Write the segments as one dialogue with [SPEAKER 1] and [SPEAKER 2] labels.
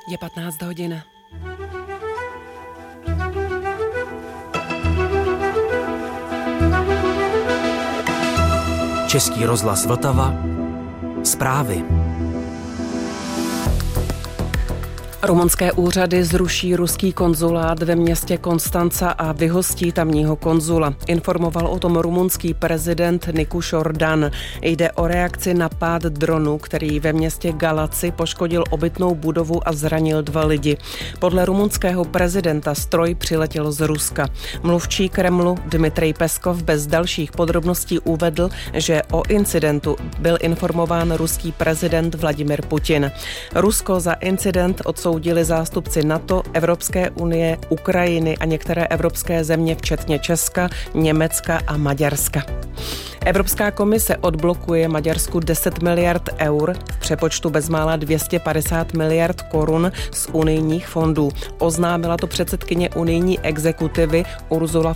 [SPEAKER 1] Je 15 hodin.
[SPEAKER 2] Český rozhlas Vltava. Zprávy.
[SPEAKER 1] Rumunské úřady zruší ruský konzulát ve městě Konstanca a vyhostí tamního konzula. Informoval o tom rumunský prezident Nikuš Dan. Jde o reakci na pád dronu, který ve městě Galaci poškodil obytnou budovu a zranil 2 lidi. Podle rumunského prezidenta stroj přiletěl z Ruska. Mluvčí Kremlu Dmitrij Peskov bez dalších podrobností uvedl, že o incidentu byl informován ruský prezident Vladimir Putin. Rusko za incident odsoudili zástupci NATO, Evropské unie, Ukrajiny a některé evropské země, včetně Česka, Německa a Maďarska. Evropská komise odblokuje Maďarsku 10 miliard eur, v přepočtu bezmála 250 miliard korun z unijních fondů. Oznámila to předsedkyně unijní exekutivy Ursula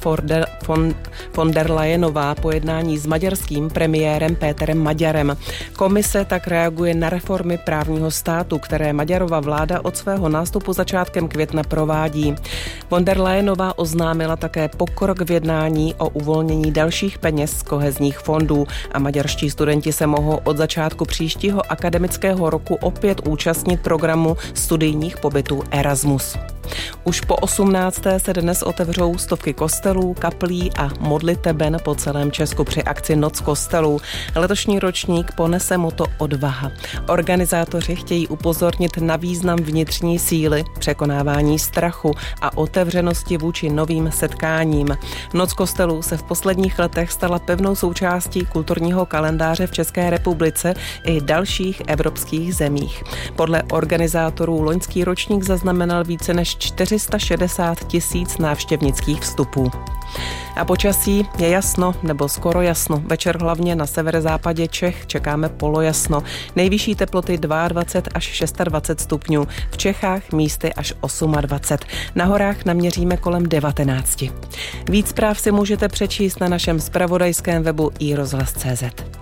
[SPEAKER 1] von der Leyenová po jednání s maďarským premiérem Péterem Maďarem. Komise tak reaguje na reformy právního státu, které Maďarova vláda od svého nástupu začátkem května provádí. Von der Leyenová oznámila také pokrok v jednání o uvolnění dalších peněz z kohezních fondů a maďarští studenti se mohou od začátku příštího akademického roku opět účastnit programu studijních pobytů Erasmus. Už po 18. se dnes otevřou stovky kostelů, kaplí a modliteben po celém Česku při akci Noc kostelů. Letošní ročník ponese motto Odvaha. Organizátoři chtějí upozornit na význam vnitřní síly, překonávání strachu a otevřenosti vůči novým setkáním. Noc kostelů se v posledních letech stala pevnou součástí kulturního kalendáře v České republice i dalších evropských zemích. Podle organizátorů loňský ročník zaznamenal více než 460 000 návštěvnických vstupů. A počasí je jasno nebo skoro jasno. Večer hlavně na severozápadě Čech čekáme polojasno. Nejvyšší teploty 22 až 26 stupňů. V Čechách místy až 28. Na horách naměříme kolem 19. Víc zpráv si můžete přečíst na našem zpravodajském webu iRozhlas.cz.